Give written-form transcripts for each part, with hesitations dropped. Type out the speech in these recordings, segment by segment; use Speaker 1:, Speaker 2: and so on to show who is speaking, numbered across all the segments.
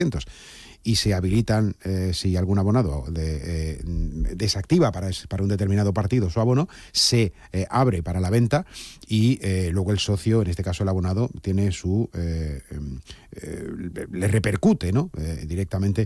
Speaker 1: y se habilitan, si algún abonado desactiva para un determinado partido su abono, se abre para la venta y luego el socio, en este caso el abonado, tiene le repercute, ¿no? Directamente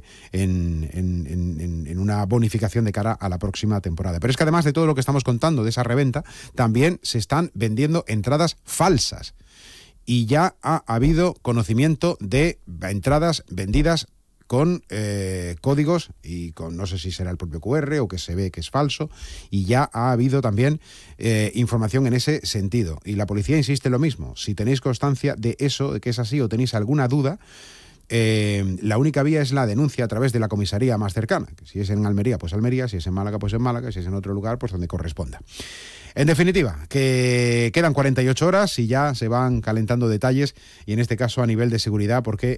Speaker 1: en una bonificación de cara a la próxima temporada. Pero es que además de todo lo que estamos contando de esa reventa, también se están vendiendo entradas falsas. Y ya ha habido conocimiento de entradas vendidas con códigos y con, no sé si será el propio QR o que se ve que es falso, y ya ha habido también información en ese sentido. Y la policía insiste en lo mismo. Si tenéis constancia de eso, de que es así, o tenéis alguna duda, la única vía es la denuncia a través de la comisaría más cercana. Si es en Almería, pues Almería; si es en Málaga, pues en Málaga; si es en otro lugar, pues donde corresponda. En definitiva, que quedan 48 horas y ya se van calentando detalles, y en este caso a nivel de seguridad, porque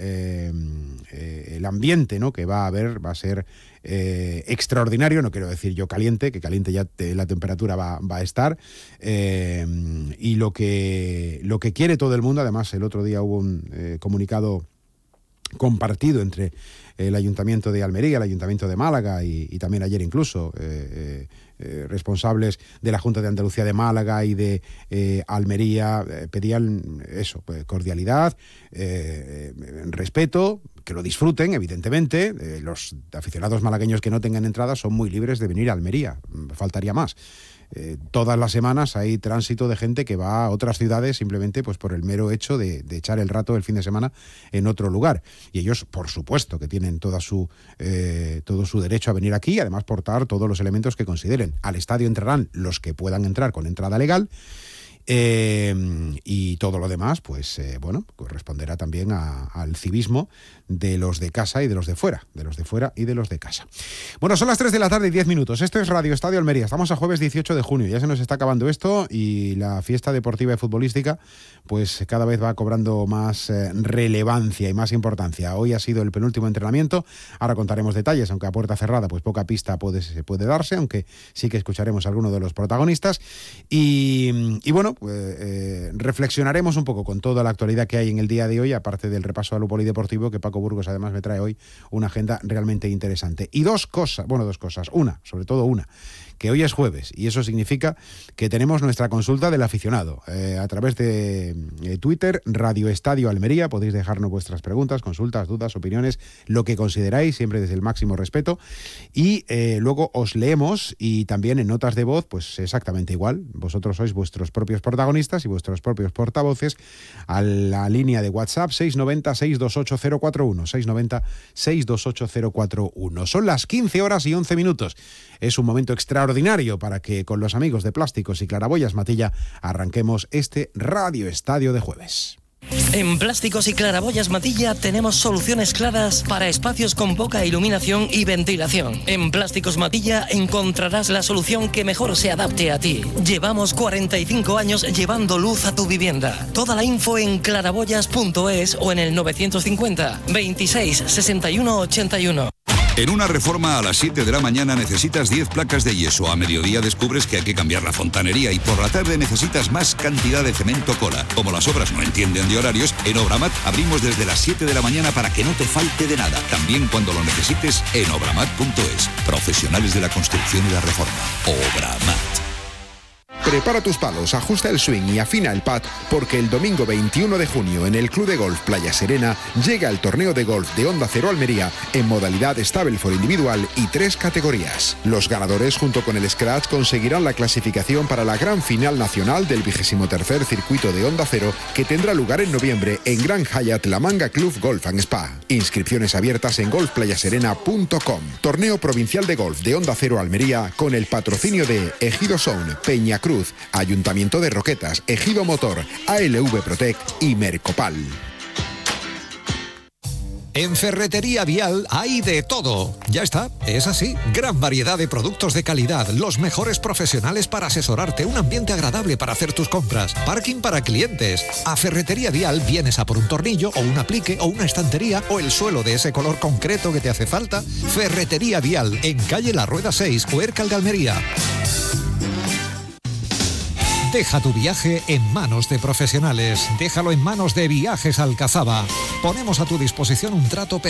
Speaker 1: el ambiente, ¿no?, que va a haber va a ser extraordinario. No quiero decir yo caliente, que caliente ya la temperatura va a estar, y lo que quiere todo el mundo. Además, el otro día hubo un comunicado compartido entre el Ayuntamiento de Almería, el Ayuntamiento de Málaga y también ayer incluso responsables de la Junta de Andalucía de Málaga y de Almería pedían eso, pues, cordialidad, respeto, que lo disfruten, evidentemente. Los aficionados malagueños que no tengan entradas son muy libres de venir a Almería, faltaría más. Todas las semanas hay tránsito de gente que va a otras ciudades simplemente pues por el mero hecho de echar el rato el fin de semana en otro lugar. Y ellos, por supuesto, que tienen todo su derecho a venir aquí, además portar todos los elementos que consideren. Al estadio entrarán los que puedan entrar con entrada legal. Y todo lo demás, pues corresponderá también al civismo de los de casa y de los de fuera, y de los de casa. Bueno, son las 3 de la tarde y 10 minutos. Esto es Radio Estadio Almería. Estamos a jueves 18 de junio. Ya se nos está acabando esto y la fiesta deportiva y futbolística pues cada vez va cobrando más relevancia y más importancia. Hoy ha sido el penúltimo entrenamiento. Ahora contaremos detalles, aunque a puerta cerrada pues poca pista se puede darse, aunque sí que escucharemos a alguno de los protagonistas. Y bueno, reflexionaremos un poco con toda la actualidad que hay en el día de hoy, aparte del repaso a lo polideportivo, que Paco Burgos además me trae hoy una agenda realmente interesante. Y dos cosas, sobre todo una, que hoy es jueves, y eso significa que tenemos nuestra consulta del aficionado. A través de Twitter, Radio Estadio Almería, podéis dejarnos vuestras preguntas, consultas, dudas, opiniones, lo que consideráis, siempre desde el máximo respeto, y luego os leemos, y también en notas de voz, pues exactamente igual. Vosotros sois vuestros propios protagonistas y vuestros propios portavoces a la línea de WhatsApp 690-628-041, 690-628-041. Son las 15 horas y 11 minutos. Es un momento extraordinario para que con los amigos de Plásticos y Claraboyas Matilla arranquemos este Radio Estadio de jueves.
Speaker 2: En Plásticos y Claraboyas Matilla tenemos soluciones claras para espacios con poca iluminación y ventilación. En Plásticos Matilla encontrarás la solución que mejor se adapte a ti. Llevamos 45 años llevando luz a tu vivienda. Toda la info en claraboyas.es o en el 950 26 61 81.
Speaker 3: En una reforma a las 7 de la mañana necesitas 10 placas de yeso. A mediodía descubres que hay que cambiar la fontanería y por la tarde necesitas más cantidad de cemento cola. Como las obras no entienden de horarios, en Obramat abrimos desde las 7 de la mañana para que no te falte de nada. También cuando lo necesites en obramat.es. Profesionales de la construcción y la reforma. Obramat.
Speaker 4: Prepara tus palos, ajusta el swing y afina el pad, porque el domingo 21 de junio en el Club de Golf Playa Serena llega el torneo de golf de Onda Cero Almería en modalidad Stableford individual y 3 categorías. Los ganadores junto con el Scratch conseguirán la clasificación para la gran final nacional del 23º circuito de Onda Cero, que tendrá lugar en noviembre en Gran Hyatt La Manga Club Golf and Spa. Inscripciones abiertas en golfplayaserena.com. Torneo provincial de golf de Onda Cero Almería con el patrocinio de Ejido Sound, Peñacruz, Ayuntamiento de Roquetas, Ejido Motor, ALV Protec y Mercopal.
Speaker 5: En Ferretería Vial hay de todo. Ya está, es así. Gran variedad de productos de calidad, los mejores profesionales para asesorarte, un ambiente agradable para hacer tus compras, parking para clientes. A Ferretería Vial vienes a por un tornillo o un aplique o una estantería o el suelo de ese color concreto que te hace falta. Ferretería Vial, en calle La Rueda 6, Huércal de Almería. Deja tu viaje en manos de profesionales. Déjalo en manos de Viajes Alcazaba. Ponemos a tu disposición un trato